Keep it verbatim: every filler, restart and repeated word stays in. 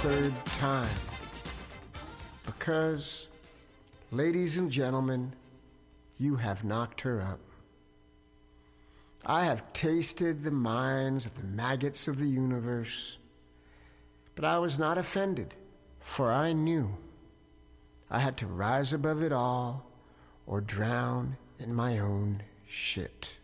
third time. Because, ladies and gentlemen, you have knocked her up. I have tasted the minds of the maggots of the universe, but I was not offended, for I knew I had to rise above it all or drown in my own shit.